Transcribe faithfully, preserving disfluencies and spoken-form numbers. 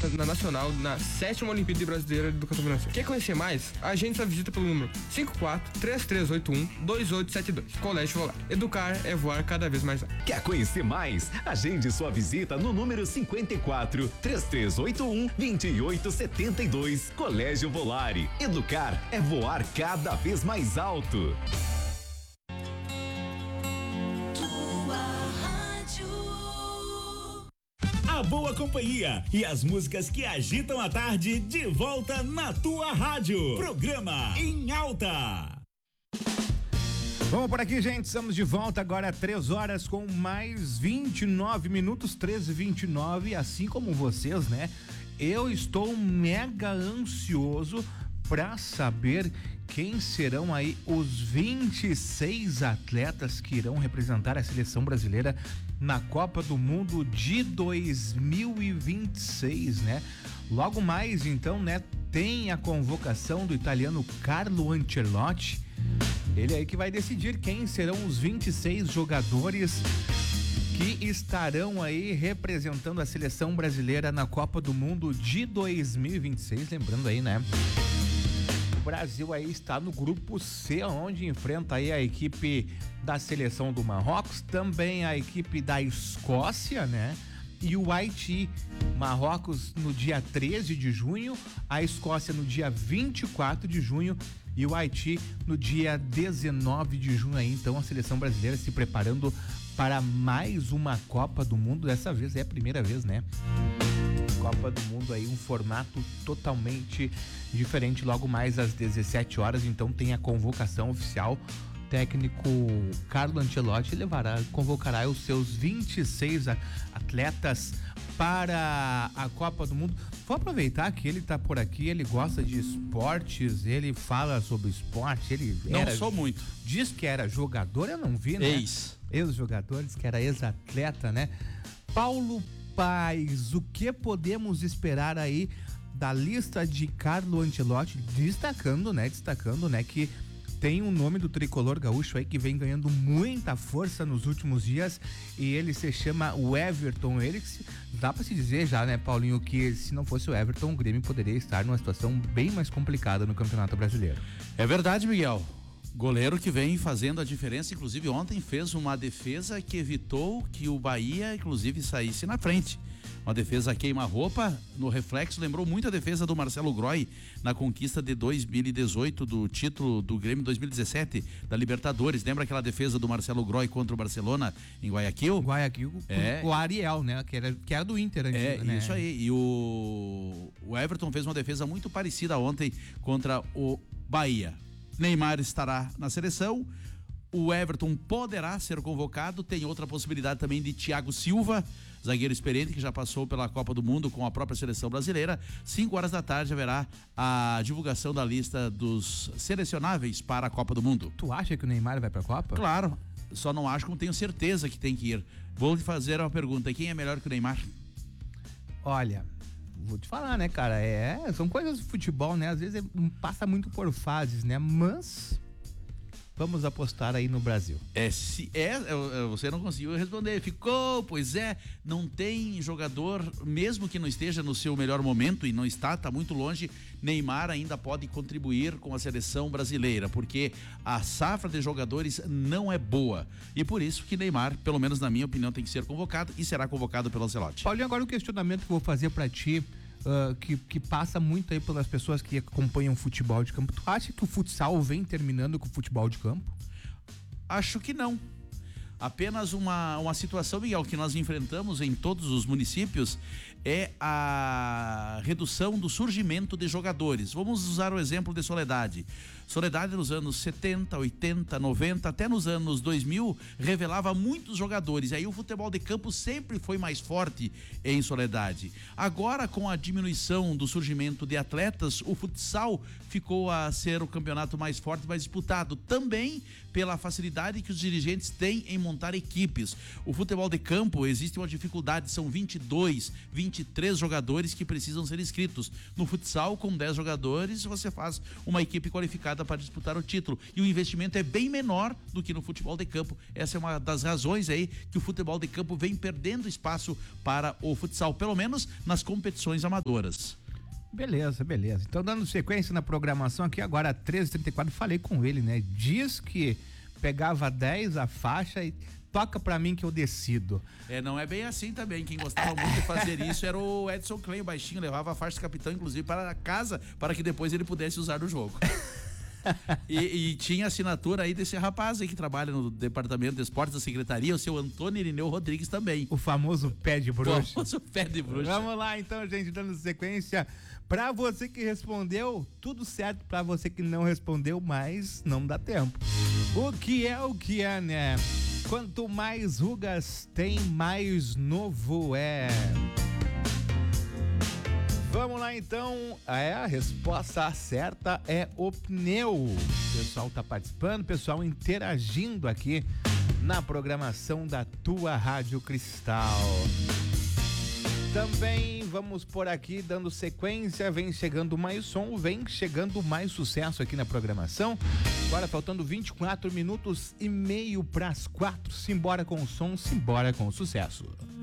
na Nacional na sétima Olimpíada Brasileira de Educação Financeira. Quer conhecer mais? Agende sua visita pelo número cinco quatro, três três oito um, dois oito sete dois. Colégio Volar. Educar é voar cada vez mais alto. Quer conhecer mais? Agende sua visita no número cinquenta e quatro, três três oito um, dois oito sete dois. Colégio Volare. Educar é voar cada vez mais alto. A boa companhia e as músicas que agitam a tarde de volta na tua rádio. Programa Em Alta. Vamos por aqui, gente. Estamos de volta agora, três horas com mais vinte e nove minutos, treze e vinte e nove. Assim como vocês, né? Eu estou mega ansioso para saber quem serão aí os vinte e seis atletas que irão representar a seleção brasileira na Copa do Mundo de dois mil e vinte e seis, né? Logo mais, então, né, tem a convocação do italiano Carlo Ancelotti. Ele aí que vai decidir quem serão os vinte e seis jogadores que estarão aí representando a seleção brasileira na Copa do Mundo de dois mil e vinte e seis. Lembrando aí, né? O Brasil aí está no grupo C, onde enfrenta aí a equipe da seleção do Marrocos, também a equipe da Escócia, né? E o Haiti. Marrocos no dia treze de junho, a Escócia no dia vinte e quatro de junho e o Haiti no dia dezenove de junho aí. Então a seleção brasileira se preparando para mais uma Copa do Mundo. Dessa vez é a primeira vez, né? Copa do Mundo aí, um formato totalmente diferente. Logo mais às dezessete horas, então tem a convocação oficial. O técnico Carlo Ancelotti levará, convocará os seus vinte e seis atletas para a Copa do Mundo. Vou aproveitar que ele tá por aqui, ele gosta de esportes, ele fala sobre esporte, ele não era, sou muito. Diz que era jogador, eu não vi, né? Ex. Ex-jogador, diz que era ex-atleta, né? Paulo Paes, o que podemos esperar aí da lista de Carlo Ancelotti, destacando, né, destacando, né, que tem um nome do tricolor gaúcho aí que vem ganhando muita força nos últimos dias e ele se chama o Everton. Ele que se, dá pra se dizer já, né, Paulinho, que se não fosse o Everton, o Grêmio poderia estar numa situação bem mais complicada no Campeonato Brasileiro. É verdade, Miguel. Goleiro que vem fazendo a diferença, inclusive ontem fez uma defesa que evitou que o Bahia, inclusive, saísse na frente. Uma defesa queima-roupa, no reflexo, lembrou muito a defesa do Marcelo Groy na conquista de dois mil e dezoito do título do Grêmio dois mil e dezessete da Libertadores. Lembra aquela defesa do Marcelo Groy contra o Barcelona em Guayaquil? Guayaquil, é. O Ariel, né? Que era, que era do Inter antes, É, né? isso aí. E o, o Everton fez uma defesa muito parecida ontem contra o Bahia. Neymar estará na seleção, o Everton poderá ser convocado, tem outra possibilidade também de Thiago Silva, zagueiro experiente que já passou pela Copa do Mundo com a própria seleção brasileira. Cinco horas da tarde haverá a divulgação da lista dos selecionáveis para a Copa do Mundo. Tu acha que o Neymar vai pra Copa? Claro, só não acho como tenho certeza que tem que ir. Vou te fazer uma pergunta, quem é melhor que o Neymar? Olha, vou te falar, né, cara, é, são coisas do futebol, né, às vezes é, passa muito por fases, né, mas vamos apostar aí no Brasil. É, se é, você não conseguiu responder, ficou, pois é, não tem jogador, mesmo que não esteja no seu melhor momento, e não está, está muito longe, Neymar ainda pode contribuir com a seleção brasileira, porque a safra de jogadores não é boa, e por isso que Neymar, pelo menos na minha opinião, tem que ser convocado, e será convocado pelo Ancelotti. Paulinho, agora o questionamento que eu vou fazer pra ti, Uh, que, que passa muito aí pelas pessoas que acompanham futebol de campo. Tu acha que o futsal vem terminando com o futebol de campo? Acho que não. Apenas uma, uma situação, Miguel, que nós enfrentamos em todos os municípios é a redução do surgimento de jogadores. Vamos usar o exemplo de Soledade. Soledade nos anos setenta, oitenta, noventa, até nos anos dois mil, revelava muitos jogadores. Aí o futebol de campo sempre foi mais forte em Soledade. Agora, com a diminuição do surgimento de atletas, o futsal ficou a ser o campeonato mais forte, mais disputado. Também pela facilidade que os dirigentes têm em montar equipes. O futebol de campo existe uma dificuldade, são vinte e dois, vinte vinte e três jogadores que precisam ser inscritos. No futsal, com dez jogadores, você faz uma equipe qualificada para disputar o título. E o investimento é bem menor do que no futebol de campo. Essa é uma das razões aí que o futebol de campo vem perdendo espaço para o futsal, pelo menos nas competições amadoras. Beleza, beleza. Então, dando sequência na programação aqui, agora treze e trinta e quatro, falei com ele, né? Diz que pegava dez a faixa e toca pra mim que eu decido. É, não é bem assim também. Quem gostava muito de fazer isso era o Edson Klein, o baixinho, levava a faixa de capitão, inclusive, para casa, para que depois ele pudesse usar no jogo. e, e tinha assinatura aí desse rapaz aí que trabalha no departamento de esportes da secretaria, o seu Antônio Irineu Rodrigues também. O famoso pé de bruxa. O famoso pé de bruxa. Vamos lá então, gente, dando sequência. Pra você que respondeu, tudo certo. Pra você que não respondeu, mas não dá tempo. O que é o que é, né? Quanto mais rugas tem, mais novo é. Vamos lá então, é, a resposta certa é o pneu. O pessoal tá participando, o pessoal interagindo aqui na programação da tua Rádio Cristal. Também vamos por aqui dando sequência, vem chegando mais som, vem chegando mais sucesso aqui na programação. Agora faltando vinte e quatro minutos e meio para as quatro, simbora com o som, simbora com o sucesso.